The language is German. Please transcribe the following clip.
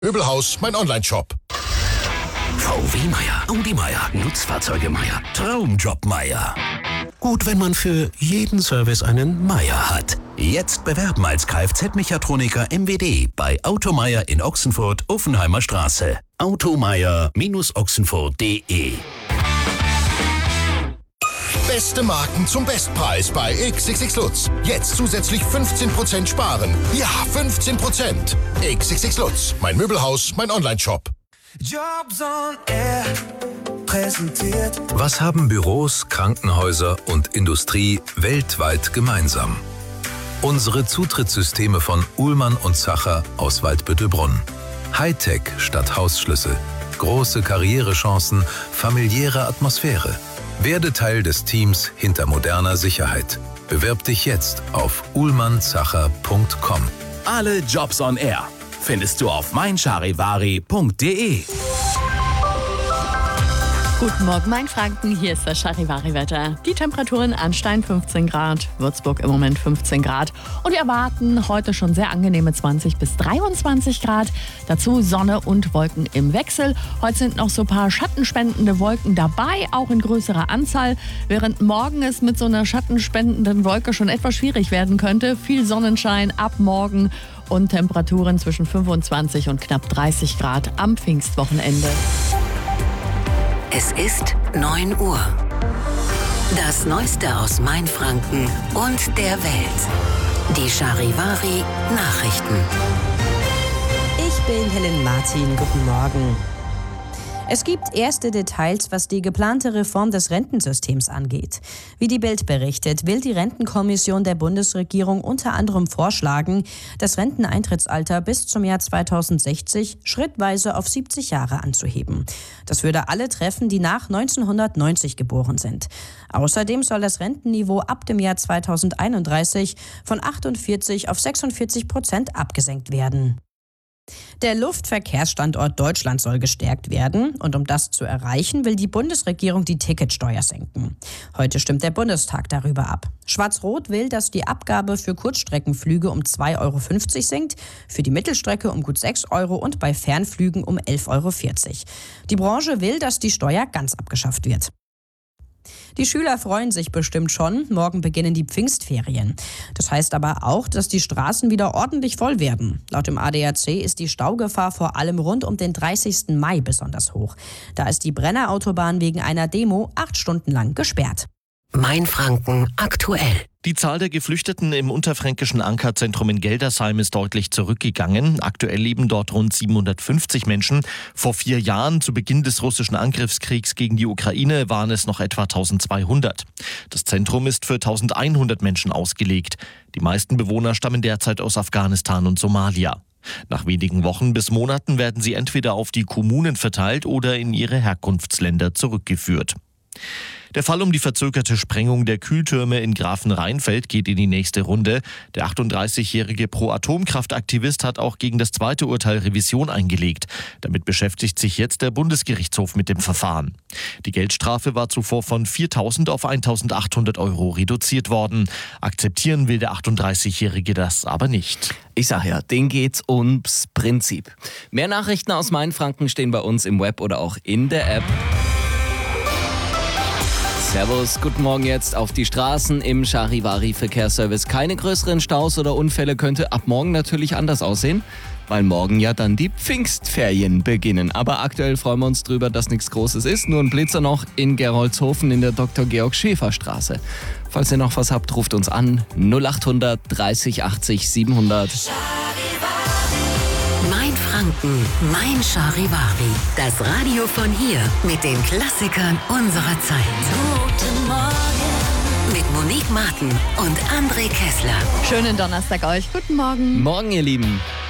Möbelhaus, mein Online-Shop. VW Meier, Audi Meier, Nutzfahrzeuge Meier, Traumjob Meier. Gut, wenn man für jeden Service einen Meier hat. Jetzt bewerben als Kfz-Mechatroniker MWD bei Auto Meier in Ochsenfurt, Offenheimer Straße. automeier-ochsenfurt.de. Beste Marken zum Bestpreis bei XXX Lutz. Jetzt zusätzlich 15% sparen. Ja, 15%. XXX Lutz, mein Möbelhaus, mein Online-Shop. Jobs on Air präsentiert. Was haben Büros, Krankenhäuser und Industrie weltweit gemeinsam? Unsere Zutrittssysteme von Uhlmann und Zacher aus Waldbüttelbrunn. Hightech statt Hausschlüssel. Große Karrierechancen, familiäre Atmosphäre. Werde Teil des Teams hinter moderner Sicherheit. Bewirb dich jetzt auf uhlmannzacher.com. Alle Jobs on Air findest du auf meincharivari.de. Guten Morgen, mein Franken, hier ist das Charivari-Wetter. Die Temperaturen: Arnstein 15 Grad, Würzburg im Moment 15 Grad. Und wir erwarten heute schon sehr angenehme 20 bis 23 Grad. Dazu Sonne und Wolken im Wechsel. Heute sind noch so ein paar schattenspendende Wolken dabei, auch in größerer Anzahl. Während morgen es mit so einer schattenspendenden Wolke schon etwas schwierig werden könnte. Viel Sonnenschein ab morgen und Temperaturen zwischen 25 und knapp 30 Grad am Pfingstwochenende. Es ist 9 Uhr. Das Neueste aus Mainfranken und der Welt. Die Charivari Nachrichten. Ich bin Helen Martin. Guten Morgen. Es gibt erste Details, was die geplante Reform des Rentensystems angeht. Wie die Bild berichtet, will die Rentenkommission der Bundesregierung unter anderem vorschlagen, das Renteneintrittsalter bis zum Jahr 2060 schrittweise auf 70 Jahre anzuheben. Das würde alle treffen, die nach 1990 geboren sind. Außerdem soll das Rentenniveau ab dem Jahr 2031 von 48 auf 46% abgesenkt werden. Der Luftverkehrsstandort Deutschland soll gestärkt werden und um das zu erreichen, will die Bundesregierung die Ticketsteuer senken. Heute stimmt der Bundestag darüber ab. Schwarz-Rot will, dass die Abgabe für Kurzstreckenflüge um 2,50 Euro sinkt, für die Mittelstrecke um gut 6 Euro und bei Fernflügen um 11,40 Euro. Die Branche will, dass die Steuer ganz abgeschafft wird. Die Schüler freuen sich bestimmt schon. Morgen beginnen die Pfingstferien. Das heißt aber auch, dass die Straßen wieder ordentlich voll werden. Laut dem ADAC ist die Staugefahr vor allem rund um den 30. Mai besonders hoch. Da ist die Brennerautobahn wegen einer Demo 8 Stunden lang gesperrt. Mainfranken aktuell. Die Zahl der Geflüchteten im unterfränkischen Ankerzentrum in Geldersheim ist deutlich zurückgegangen. Aktuell leben dort rund 750 Menschen. Vor 4 Jahren, zu Beginn des russischen Angriffskriegs gegen die Ukraine, waren es noch etwa 1200. Das Zentrum ist für 1100 Menschen ausgelegt. Die meisten Bewohner stammen derzeit aus Afghanistan und Somalia. Nach wenigen Wochen bis Monaten werden sie entweder auf die Kommunen verteilt oder in ihre Herkunftsländer zurückgeführt. Der Fall um die verzögerte Sprengung der Kühltürme in Grafenrheinfeld geht in die nächste Runde. Der 38-jährige Pro-Atomkraft-Aktivist hat auch gegen das zweite Urteil Revision eingelegt. Damit beschäftigt sich jetzt der Bundesgerichtshof mit dem Verfahren. Die Geldstrafe war zuvor von 4.000 auf 1.800 Euro reduziert worden. Akzeptieren will der 38-jährige das aber nicht. Ich sag ja, denen geht's ums Prinzip. Mehr Nachrichten aus Mainfranken stehen bei uns im Web oder auch in der App. Servus, guten Morgen jetzt auf die Straßen im Charivari-Verkehrsservice. Keine größeren Staus oder Unfälle, könnte ab morgen natürlich anders aussehen, weil morgen ja dann die Pfingstferien beginnen. Aber aktuell freuen wir uns drüber, dass nichts Großes ist. Nur ein Blitzer noch in Geroldshofen in der Dr. Georg Schäfer Straße. Falls ihr noch was habt, ruft uns an 0800 30 80 700. Mainfranken, mein Charivari. Das Radio von hier mit den Klassikern unserer Zeit. Guten Morgen. Mit Monique Martin und André Kessler. Schönen Donnerstag euch. Guten Morgen. Morgen, ihr Lieben.